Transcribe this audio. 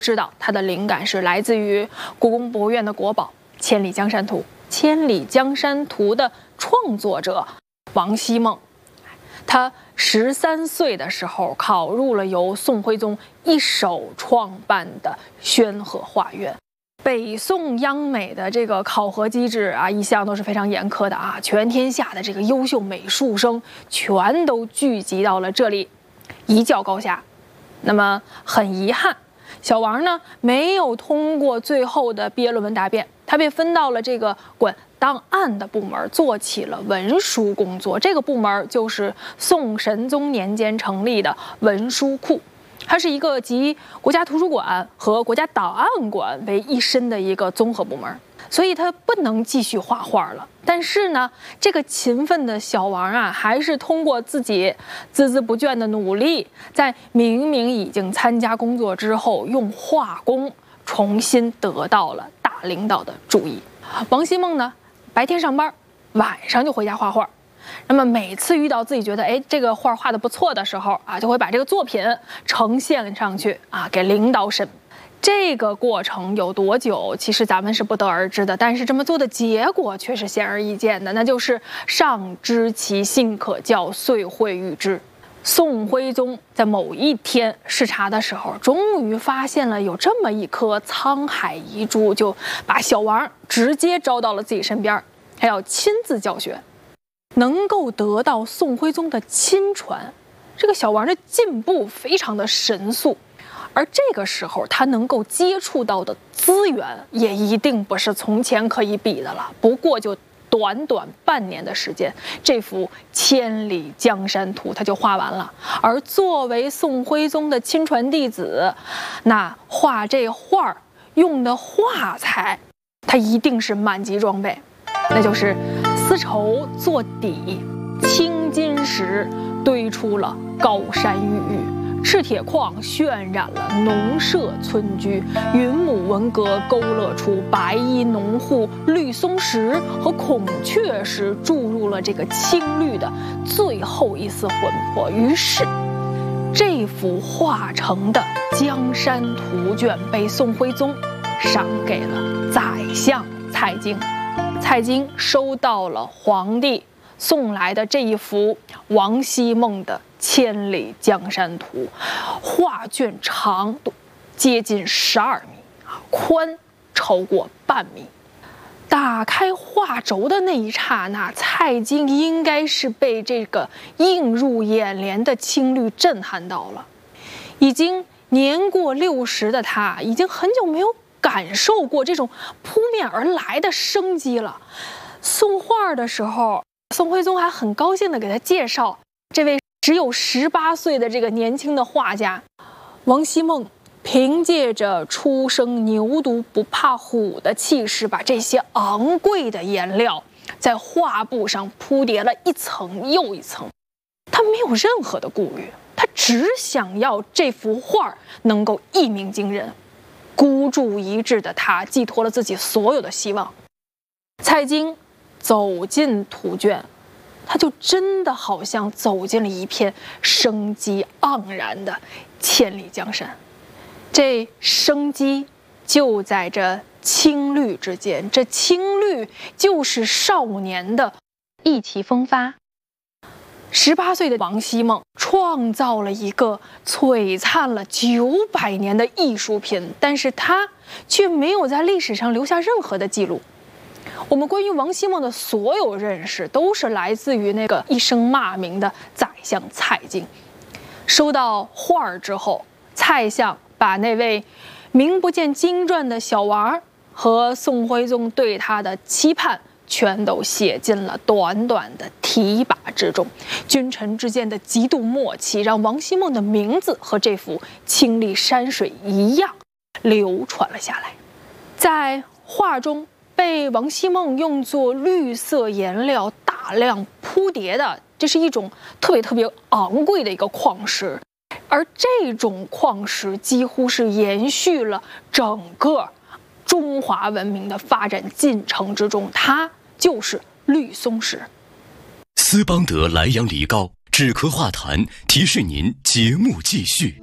知道它的灵感是来自于故宫博物院的国宝《千里江山图》。《千里江山图》的创作者王希孟，他13岁的时候考入了由宋徽宗一手创办的宣和画院。北宋央美的这个考核机制啊，一向都是非常严苛的啊，全天下的这个优秀美术生全都聚集到了这里，一较高下。那么很遗憾，小王呢没有通过最后的毕业论文答辩，他被分到了这个管档案的部门，做起了文书工作。这个部门就是宋神宗年间成立的文书库，它是一个集国家图书馆和国家档案馆为一身的一个综合部门，所以他不能继续画画了。但是呢，这个勤奋的小王啊，还是通过自己孜孜不倦的努力，在明明已经参加工作之后，用画工重新得到了大领导的注意。王希孟呢，白天上班，晚上就回家画画。那么每次遇到自己觉得这个画画的不错的时候啊，就会把这个作品呈现上去啊，给领导审。这个过程有多久，其实咱们是不得而知的，但是这么做的结果却是显而易见的，那就是上知其信可教，遂会喻之。宋徽宗在某一天视察的时候，终于发现了有这么一颗沧海遗珠，就把小王直接招到了自己身边，还要亲自教学。能够得到宋徽宗的亲传，这个小王的进步非常的神速，而这个时候他能够接触到的资源也一定不是从前可以比的了。不过就短短半年的时间，这幅《千里江山图》他就画完了。而作为宋徽宗的亲传弟子，那画这画用的画材，他一定是满级装备，那就是丝绸做底，青金石堆出了高山玉宇，赤铁矿渲染了农舍村居，云母文革勾勒出白衣农户，绿松石和孔雀石注入了这个青绿的最后一丝魂魄。于是这幅画成的江山图卷被宋徽宗赏给了宰相蔡京。蔡京收到了皇帝送来的这一幅王希孟的《千里江山图》，画卷长度接近12米，宽超过半米。打开画轴的那一刹那，蔡京应该是被这个映入眼帘的青绿震撼到了。已经年过60的他，已经很久没有感受过这种扑面而来的生机了。送画的时候，宋徽宗还很高兴地给他介绍这位只有18岁的这个年轻的画家王希孟，凭借着初生牛犊不怕虎的气势，把这些昂贵的颜料在画布上铺叠了一层又一层。他没有任何的顾虑，他只想要这幅画能够一鸣惊人。孤注一掷的他寄托了自己所有的希望。蔡京走进图卷，他就真的好像走进了一片生机盎然的千里江山。这生机就在这青绿之间，这青绿就是少年的意气风发。18岁的王希孟创造了一个璀璨了900年的艺术品，但是他却没有在历史上留下任何的记录。我们关于王希孟的所有认识，都是来自于那个一声骂名的宰相蔡京。收到画之后，蔡相把那位名不见经传的小王和宋徽宗对他的期盼全都写进了短短的题跋之中。君臣之间的极度默契，让王希孟的名字和这幅青丽山水一样流传了下来。在画中被王希孟用作绿色颜料大量铺叠的，这是一种特别昂贵的一个矿石，而这种矿石几乎是延续了整个中华文明的发展进程之中，它就是绿松石。 斯邦德莱阳梨膏止咳化痰，提示您节目继续。